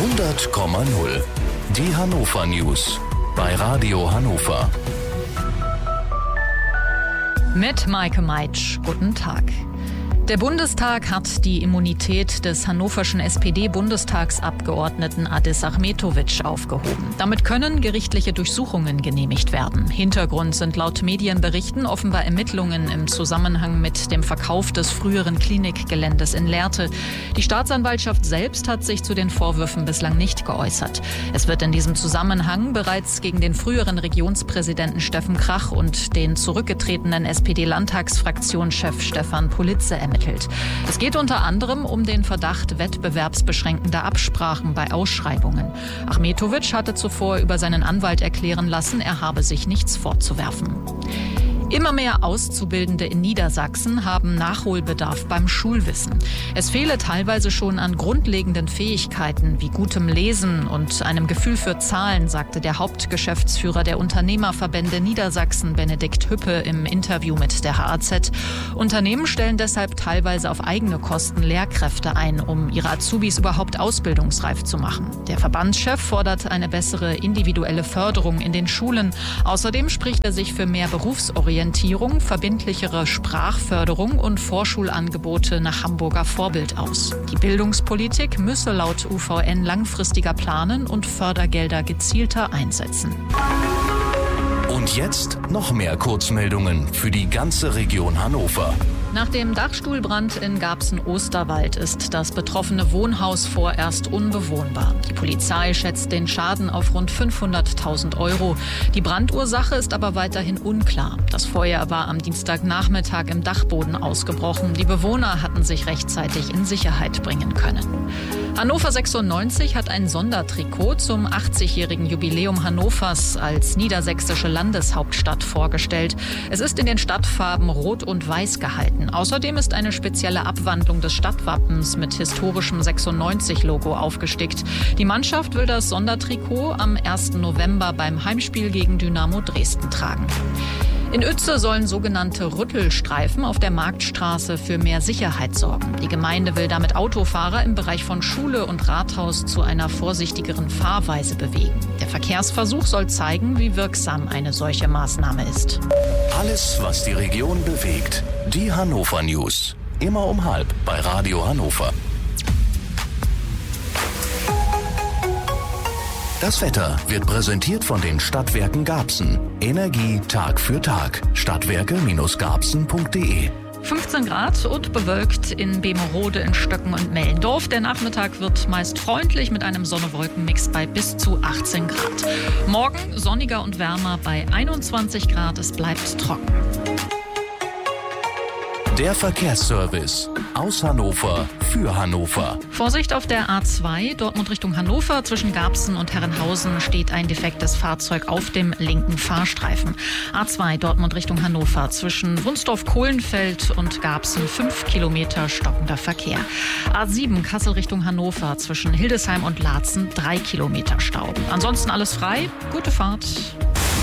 100,0. Die Hannover News bei Radio Hannover. Mit Maike Meitsch. Guten Tag. Der Bundestag hat die Immunität des hannoverschen SPD-Bundestagsabgeordneten Adis Achmetović aufgehoben. Damit können gerichtliche Durchsuchungen genehmigt werden. Hintergrund sind laut Medienberichten offenbar Ermittlungen im Zusammenhang mit dem Verkauf des früheren Klinikgeländes in Lehrte. Die Staatsanwaltschaft selbst hat sich zu den Vorwürfen bislang nicht geäußert. Es wird in diesem Zusammenhang bereits gegen den früheren Regionspräsidenten Steffen Krach und den zurückgetretenen SPD-Landtagsfraktionschef Stefan Politze ermittelt. Es geht unter anderem um den Verdacht wettbewerbsbeschränkender Absprachen bei Ausschreibungen. Achmetović hatte zuvor über seinen Anwalt erklären lassen, er habe sich nichts vorzuwerfen. Immer mehr Auszubildende in Niedersachsen haben Nachholbedarf beim Schulwissen. Es fehle teilweise schon an grundlegenden Fähigkeiten wie gutem Lesen und einem Gefühl für Zahlen, sagte der Hauptgeschäftsführer der Unternehmerverbände Niedersachsen, Benedikt Hüppe, im Interview mit der HAZ. Unternehmen stellen deshalb teilweise auf eigene Kosten Lehrkräfte ein, um ihre Azubis überhaupt ausbildungsreif zu machen. Der Verbandschef fordert eine bessere individuelle Förderung in den Schulen. Außerdem spricht er sich für mehr Berufsorientierung, verbindlichere Sprachförderung und Vorschulangebote nach Hamburger Vorbild aus. Die Bildungspolitik müsse laut UVN langfristiger planen und Fördergelder gezielter einsetzen. Und jetzt noch mehr Kurzmeldungen für die ganze Region Hannover. Nach dem Dachstuhlbrand in Garbsen-Osterwald ist das betroffene Wohnhaus vorerst unbewohnbar. Die Polizei schätzt den Schaden auf rund 500.000 €. Die Brandursache ist aber weiterhin unklar. Das Feuer war am Dienstagnachmittag im Dachboden ausgebrochen. Die Bewohner hatten sich rechtzeitig in Sicherheit bringen können. Hannover 96 hat ein Sondertrikot zum 80-jährigen Jubiläum Hannovers als niedersächsische Landeshauptstadt vorgestellt. Es ist in den Stadtfarben Rot und Weiß gehalten. Außerdem ist eine spezielle Abwandlung des Stadtwappens mit historischem 96-Logo aufgestickt. Die Mannschaft will das Sondertrikot am 1. November beim Heimspiel gegen Dynamo Dresden tragen. In Uetze sollen sogenannte Rüttelstreifen auf der Marktstraße für mehr Sicherheit sorgen. Die Gemeinde will damit Autofahrer im Bereich von Schule und Rathaus zu einer vorsichtigeren Fahrweise bewegen. Der Verkehrsversuch soll zeigen, wie wirksam eine solche Maßnahme ist. Alles, was die Region bewegt. Die Hannover News. Immer um 12:30 bei Radio Hannover. Das Wetter wird präsentiert von den Stadtwerken Garbsen. Energie Tag für Tag. Stadtwerke-garbsen.de 15 Grad und bewölkt in Bemerode, in Stöcken und Mellendorf. Der Nachmittag wird meist freundlich mit einem Sonne-Wolken-Mix bei bis zu 18 Grad. Morgen sonniger und wärmer bei 21 Grad. Es bleibt trocken. Der Verkehrsservice aus Hannover für Hannover. Vorsicht auf der A2, Dortmund Richtung Hannover. Zwischen Garbsen und Herrenhausen steht ein defektes Fahrzeug auf dem linken Fahrstreifen. A2, Dortmund Richtung Hannover. Zwischen Wunsdorf-Kohlenfeld und Garbsen 5 Kilometer stockender Verkehr. A7, Kassel Richtung Hannover. Zwischen Hildesheim und Laatzen 3 Kilometer Stau. Ansonsten alles frei. Gute Fahrt.